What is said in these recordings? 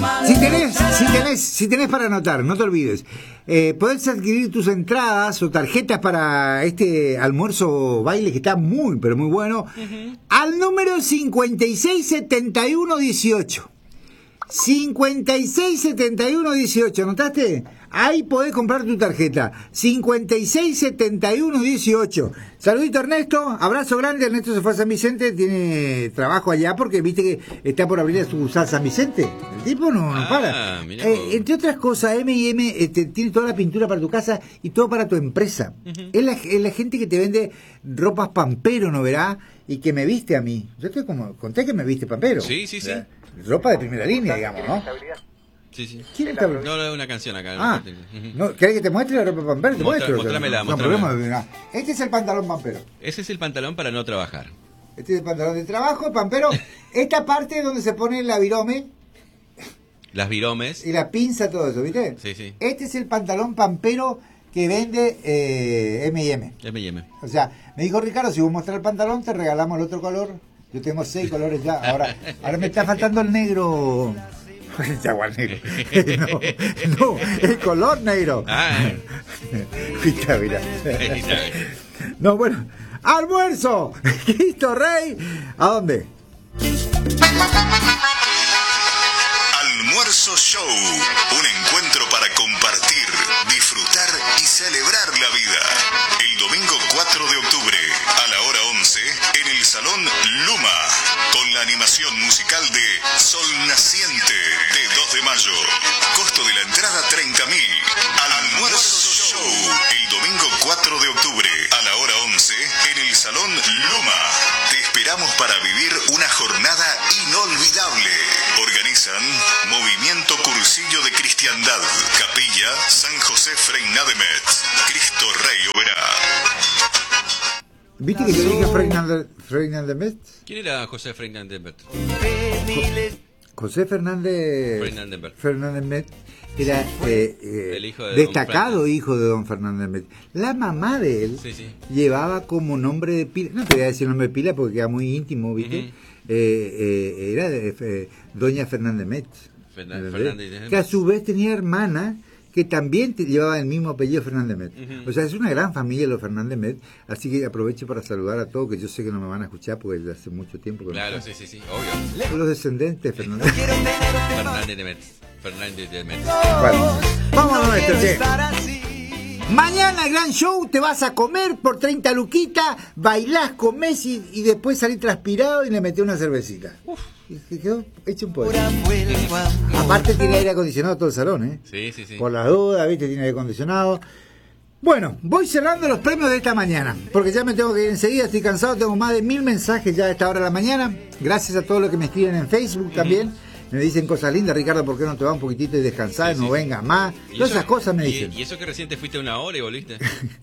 Si tenés para anotar, no te olvides. Podés adquirir tus entradas o tarjetas para este almuerzo baile que está muy, pero muy bueno. Al número 567118. 567118, ¿anotaste? Ahí podés comprar tu tarjeta. 567118. Saludito Ernesto, abrazo grande. Ernesto se fue a San Vicente, tiene trabajo allá porque viste que está por abrir su San Vicente. El tipo no para. Entre otras cosas, M&M tiene toda la pintura para tu casa y todo para tu empresa. Es la gente que te vende ropas Pampero, ¿no verá? Y que me viste a mí. Yo te conté que me viste Pampero. Sí. Ropa de primera línea, digamos, ¿no? Sí. ¿Quién está hablando? No, es una canción acá. ¿No? ¿Querés que te muestre la ropa Pampero? Te muestro. Mostrámela. Este es el pantalón Pampero. Ese es el pantalón para no trabajar. Este es el pantalón de trabajo, Pampero. Esta parte donde se pone la virome. Las viromes. Y la pinza, todo eso, ¿viste? Sí. Este es el pantalón Pampero que vende M&M. M&M. O sea, me dijo Ricardo, si vos mostrás el pantalón, te regalamos el otro color. Yo tengo 6 colores ya. Ahora me está faltando el negro. El jaguar negro. No, el color negro. Mira. No, bueno. ¡Almuerzo! Cristo Rey. ¿A dónde? Almuerzo Show. Un encuentro para compartir, disfrutar y celebrar la vida. El domingo 4 de octubre, a la hora 11, en el Salón Luma, con la animación musical de Sol Naciente de 2 de mayo. Costo de la entrada 30.000. Almuerzo Show. El domingo 4 de octubre, a la hora 11, en el Salón Luma. Te esperamos para vivir una jornada inolvidable. Organizan Movimiento Cursillo de Cristiandad, Capilla San José Freiná de Metz. Cristo Rey oberá. ¿Viste que te dije Freiná de Metz? ¿Quién era José Freiná de Metz? José Fernández Metz era el hijo de destacado hijo de don Fernández Metz. La mamá de él llevaba como nombre de pila, no te voy a decir nombre de pila porque queda muy íntimo, ¿viste? Era doña Fernández Metz. Que a su vez tenía hermana que también llevaba el mismo apellido Fernández Metz. O sea, es una gran familia los Fernández Metz, así que aprovecho para saludar a todos, que yo sé que no me van a escuchar porque ya hace mucho tiempo que claro, no sí, obvio. Son los descendentes Fernández de Metz. Bueno, vámonos a esto, mañana gran show, te vas a comer por 30 luquitas, bailás con Messi y después salís transpirado y le metés una cervecita. Y quedó hecho un pollo. Aparte tiene aire acondicionado todo el salón, ¿eh? Sí. Por la duda, ¿viste? Tiene aire acondicionado. Bueno, voy cerrando los premios de esta mañana, porque ya me tengo que ir enseguida, estoy cansado, tengo más de 1000 mensajes ya a esta hora de la mañana. Gracias a todos los que me escriben en Facebook también. Me dicen cosas lindas, Ricardo, ¿por qué no te vas un poquitito y descansar? No vengas más. Todas esas cosas me dicen. ¿Y eso que recién te fuiste una hora y volviste?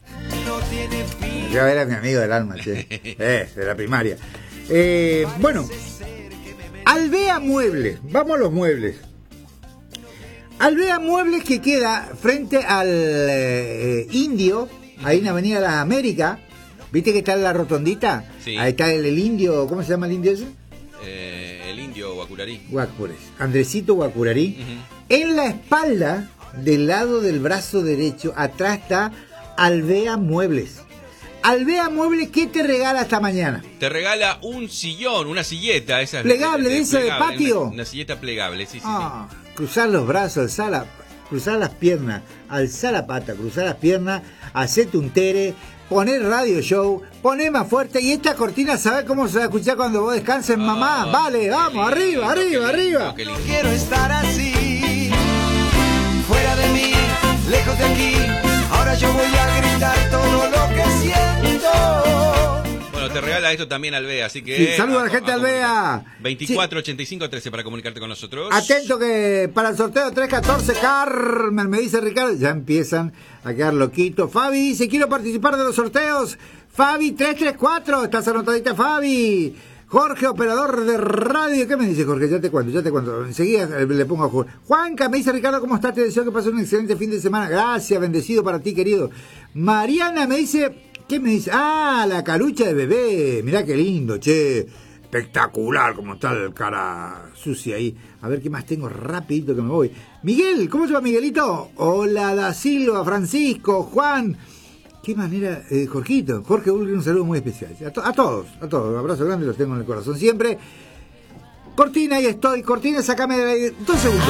Yo era mi amigo del alma, che. De la primaria. Bueno, Alvea Muebles. Vamos a los muebles. Alvea Muebles, que queda frente al Indio, ahí en Avenida Las Américas. ¿Viste que está en la rotondita? Sí. Ahí está el Indio, ¿cómo se llama el Indio ese? El Indio Guacurarí. Andresito Guacurarí. En la espalda, del lado del brazo derecho, atrás está Alvea Muebles. Alvea Muebles, ¿qué te regala esta mañana? Te regala un sillón, una silleta. Esa ¿Plegable de esa de patio? Una silleta plegable, sí. Cruzar los brazos, cruzar las piernas, alzar la pata, cruzar las piernas, hacerte un tere, poner radio show, poner más fuerte, y esta cortina, ¿sabes cómo se va a escuchar cuando vos descanses, mamá? Vale, vamos, arriba. No quiero estar así, fuera de mí, lejos de aquí. Ahora yo voy a gritar todo lo que siento. Bueno, te regala esto también Alvea, así que... Sí, saludos a la gente de Alvea. 248513 para comunicarte con nosotros. Atento que para el sorteo 314, Carmen, me dice Ricardo, ya empiezan a quedar loquitos. Fabi dice, quiero participar de los sorteos. Fabi 334, estás anotadita, Fabi. Jorge, operador de radio. ¿Qué me dice Jorge? Ya te cuento. Enseguida le pongo a Jorge. Juanca, me dice Ricardo, ¿cómo estás? Te deseo que pases un excelente fin de semana. Gracias, bendecido para ti, querido. Mariana me dice, ¿qué me dice? La calucha de bebé. Mirá qué lindo, che. espectacular, como está el cara sucia ahí. A ver qué más tengo, rapidito que me voy. Miguel, ¿cómo se llama Miguelito? Hola, Da Silva, Francisco, Juan. Qué manera, Jorgito, Jorge Ulrich, un saludo muy especial. A todos, un abrazo grande, los tengo en el corazón siempre. Cortina, ahí estoy. Cortina, sacame de ahí. 2 segundos.